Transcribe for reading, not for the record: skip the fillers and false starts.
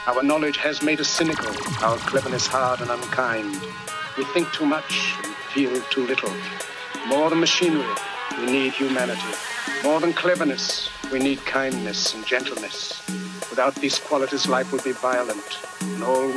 Our knowledge has made us cynical, our cleverness hard and unkind. We think too much and feel too little. More than machinery, we need humanity. More than cleverness, we need kindness and gentleness. Without these qualities, life will be violent, and all